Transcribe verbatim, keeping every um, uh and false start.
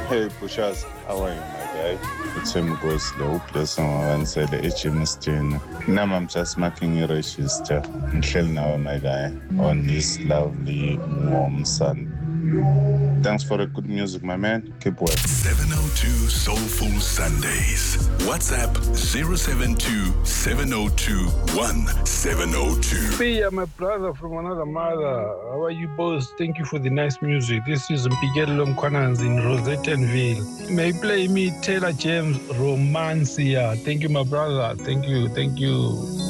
Hey, Pushas, how are you, my guy? It's him goes low, plus and say the H M S Jane. Now I'm just marking a register. Until now, my guy, on this lovely warm sun. Thanks for the good music, my man. Keep working. seven oh two Soulful Sundays. WhatsApp zero seven two seven oh two one seven oh two. Pia, my brother from another mother. How are you both? Thank you for the nice music. This is Mpigelo Mkwananzi in Rosettenville. May play me Taylor James Romancia. Thank you, my brother. Thank you. Thank you.